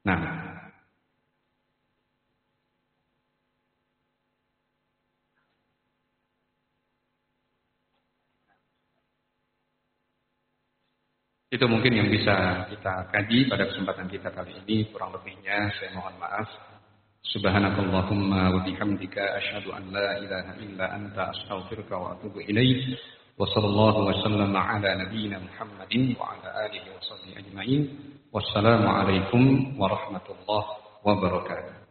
Nah, itu mungkin yang bisa kita kaji pada kesempatan kita kali ini. Kurang lebihnya saya mohon maaf. Subhanakallahumma wa bihamdika asyhadu an la ilaha illa anta astaghfiruka wa atubu ilaik. Wa sallallahu wa sallama ala nabiyyina Muhammadin wa ala alihi wa sahbihi ajmain. Wassalamu alaikum warahmatullahi wabarakatuh.